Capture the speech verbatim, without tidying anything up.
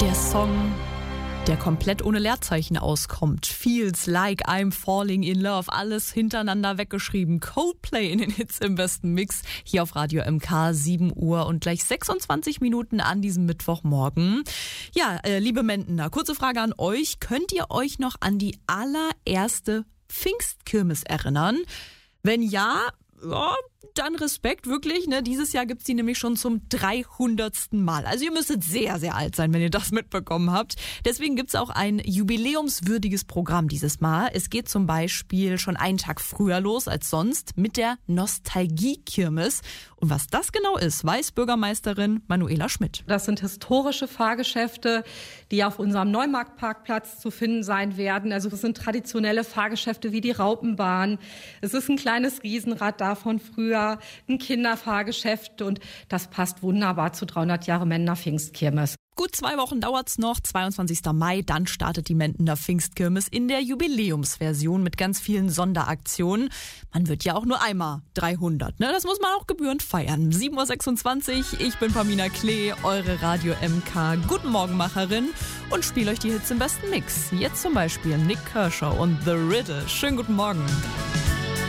Der Song, der komplett ohne Leerzeichen auskommt. Feels like I'm falling in love. Alles hintereinander weggeschrieben. Coldplay in den Hits im besten Mix. Hier auf Radio M K, sieben Uhr und gleich sechsundzwanzig Minuten an diesem Mittwochmorgen. Ja, äh, liebe Mendener, kurze Frage an euch. Könnt ihr euch noch an die allererste Pfingstkirmes erinnern? Wenn ja, ja, dann Respekt, wirklich. Ne? Dieses Jahr gibt's die nämlich schon zum dreihundertsten Mal. Also ihr müsstet sehr, sehr alt sein, wenn ihr das mitbekommen habt. Deswegen gibt's auch ein jubiläumswürdiges Programm dieses Mal. Es geht zum Beispiel schon einen Tag früher los als sonst mit der Nostalgie-Kirmes. Und was das genau ist, weiß Bürgermeisterin Manuela Schmidt. Das sind historische Fahrgeschäfte, die auf unserem Neumarktparkplatz zu finden sein werden. Also das sind traditionelle Fahrgeschäfte wie die Raupenbahn. Es ist ein kleines Riesenrad da von früher, ein Kinderfahrgeschäft, und das passt wunderbar zu dreihundert Jahre Mendener Pfingstkirmes. Gut zwei Wochen dauert's noch, zweiundzwanzigsten Mai, dann startet die Mendener Pfingstkirmes in der Jubiläumsversion mit ganz vielen Sonderaktionen. Man wird ja auch nur einmal dreihundert, ne? Das muss man auch gebührend feiern. sieben Uhr sechsundzwanzig, ich bin Pamina Klee, eure Radio M K Guten Morgenmacherin und spiele euch die Hits im besten Mix. Jetzt zum Beispiel Nick Kershaw und The Riddle. Schönen guten Morgen.